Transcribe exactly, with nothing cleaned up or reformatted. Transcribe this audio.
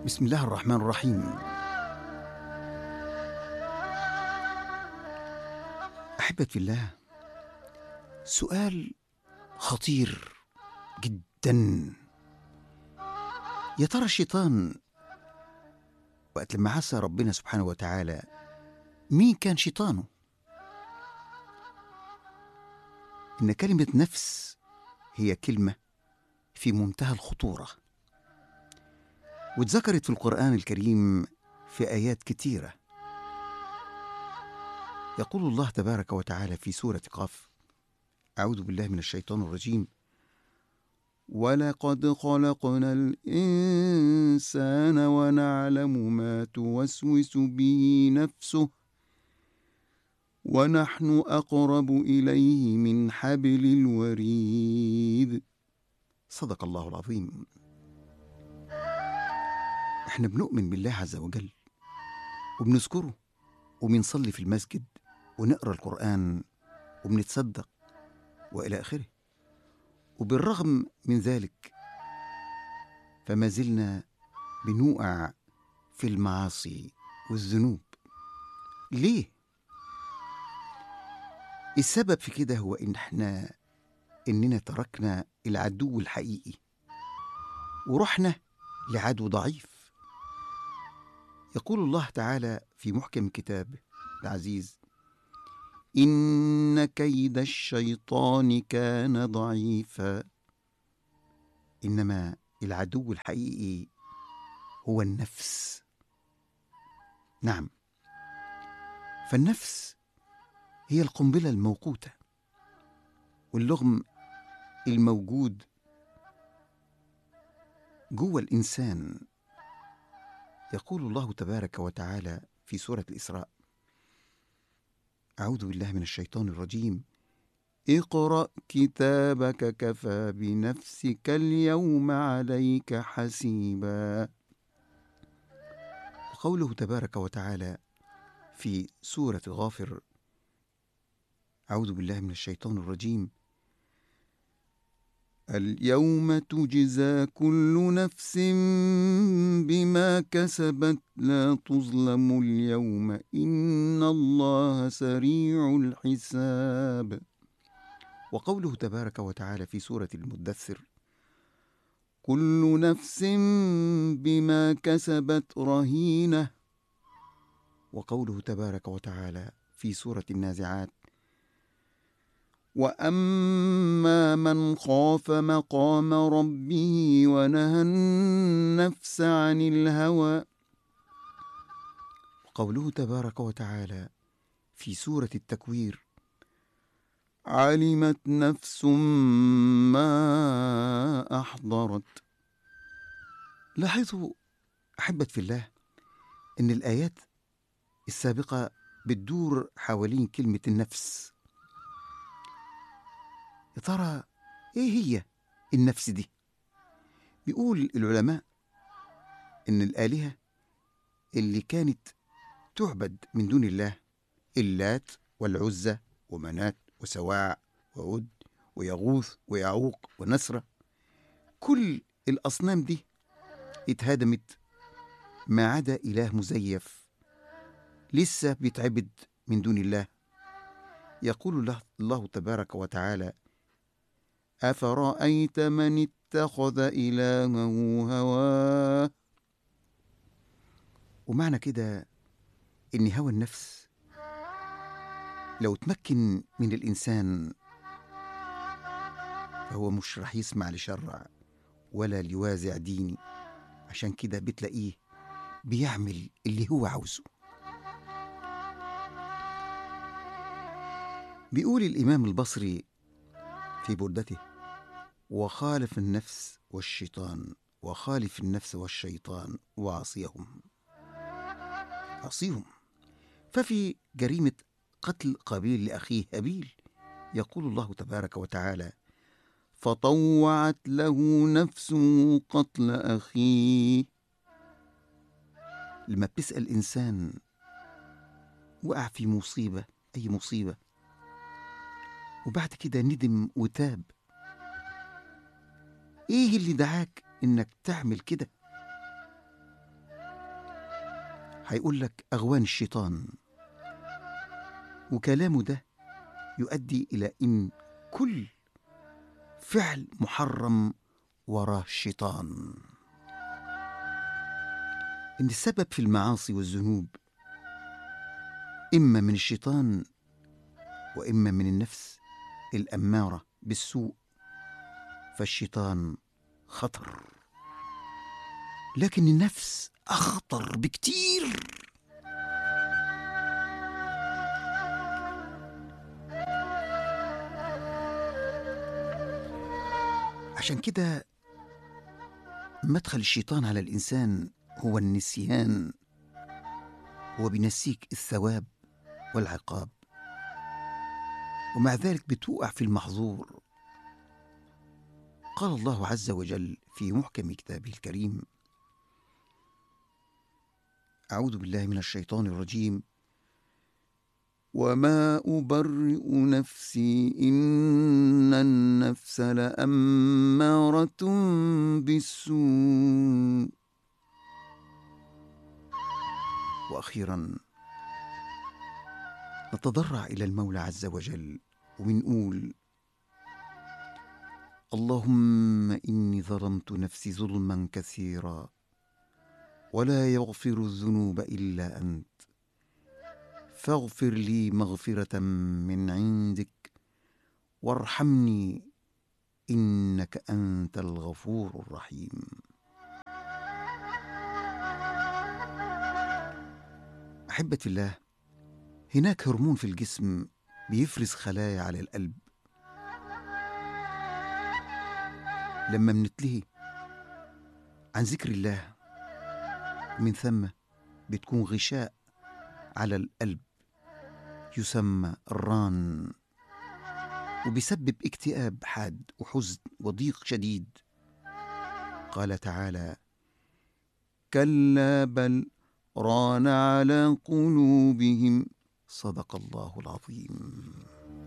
بسم الله الرحمن الرحيم. أحبة في الله، سؤال خطير جدا. يا ترى الشيطان وقت لما عصى ربنا سبحانه وتعالى مين كان شيطانه؟ إن كلمة نفس هي كلمة في منتهى الخطورة، واتذكرت في القرآن الكريم في آيات كتيرة. يقول الله تبارك وتعالى في سورة قاف: أعوذ بالله من الشيطان الرجيم: ولقد خلقنا الإنسان ونعلم ما توسوس به نفسه ونحن أقرب إليه من حبل الوريد. صدق الله العظيم. احنا بنؤمن بالله عز وجل وبنذكره وبنصلي في المسجد ونقرأ القرآن وبنتصدق وإلى آخره، وبالرغم من ذلك فما زلنا بنوقع في المعاصي والذنوب. ليه؟ السبب في كده هو إن احنا إننا تركنا العدو الحقيقي ورحنا لعدو ضعيف. يقول الله تعالى في محكم كتابه العزيز: إن كيد الشيطان كان ضعيفا. إنما العدو الحقيقي هو النفس. نعم، فالنفس هي القنبلة الموقوتة واللغم الموجود جوه الإنسان. يقول الله تبارك وتعالى في سورة الإسراء: أعوذ بالله من الشيطان الرجيم: اقرأ كتابك كفى بنفسك اليوم عليك حسيبا. وقوله تبارك وتعالى في سورة غافر: أعوذ بالله من الشيطان الرجيم: اليوم تجزى كل نفس بما كسبت لا تظلم اليوم إن الله سريع الحساب. وقوله تبارك وتعالى في سورة المدثر: كل نفس بما كسبت رهينة. وقوله تبارك وتعالى في سورة النازعات: وأما من خاف مقام ربه ونهى النفس عن الهوى. وقوله تبارك وتعالى في سورة التكوير: علمت نفس ما أحضرت. لاحظوا أحبة في الله أن الآيات السابقة بتدور حوالين كلمة النفس. يا ترى إيه هي النفس دي؟ بيقول العلماء إن الآلهة اللي كانت تعبد من دون الله، اللات والعزى ومنات وسواع وود ويغوث ويعوق ونسرة، كل الأصنام دي اتهدمت ما عدا إله مزيف لسه بيتعبد من دون الله. يقول الله, الله تبارك وتعالى: أفرأيت من اتخذ إلهه هواه. ومعنى كده إن هوى النفس لو تمكن من الإنسان فهو مش رح يسمع لشرع ولا ليوازع ديني، عشان كده بتلاقيه بيعمل اللي هو عاوزه. بيقول الإمام البصري في بردته: وخالف النفس والشيطان وخالف النفس والشيطان وعصيهم عصيهم. ففي جريمة قتل قابيل لأخيه هابيل يقول الله تبارك وتعالى: فطوعت له نفسه قتل أخيه. لما بتسأل إنسان وقع في مصيبة، أي مصيبة، وبعد كده ندم وتاب، إيه اللي دعاك إنك تعمل كده؟ هيقول لك أغوان الشيطان، وكلامه ده يؤدي إلى إن كل فعل محرم وراه الشيطان، إن السبب في المعاصي والذنوب إما من الشيطان وإما من النفس الأمارة بالسوء. فالشيطان خطر، لكن النفس أخطر بكتير. عشان كده مدخل الشيطان على الإنسان هو النسيان، هو بينسيك الثواب والعقاب، ومع ذلك بتوقع في المحظور. قال الله عز وجل في محكم كتابه الكريم: أعوذ بالله من الشيطان الرجيم: وما أبرئ نفسي إن النفس لأمارة بالسوء. وأخيرا نتضرع إلى المولى عز وجل ونقول: اللهم إني ظلمت نفسي ظلما كثيرا ولا يغفر الذنوب إلا أنت، فاغفر لي مغفرة من عندك وارحمني إنك أنت الغفور الرحيم. أحبتي الله، هناك هرمون في الجسم بيفرز خلايا على القلب. لما منتلهي عن ذكر الله من ثم بتكون غشاء على القلب يسمى الران، وبيسبب اكتئاب حاد وحزن وضيق شديد. قال تعالى: كلا بل ران على قلوبهم. صدق الله العظيم.